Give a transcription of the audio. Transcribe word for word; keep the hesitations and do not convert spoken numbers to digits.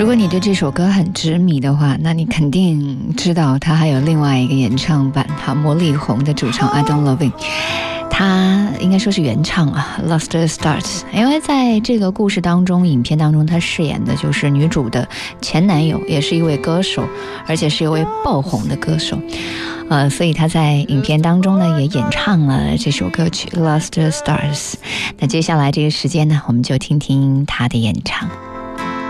如果你对这首歌很执迷的话，那你肯定知道它还有另外一个演唱版，哈，魔力红的主唱 I Don't Love It， 他应该说是原唱啊 Lost Stars， 因为在这个故事当中，影片当中他饰演的就是女主的前男友，也是一位歌手，而且是一位爆红的歌手，呃，所以他在影片当中呢也演唱了这首歌曲 Lost Stars。 那接下来这个时间呢，我们就听听他的演唱。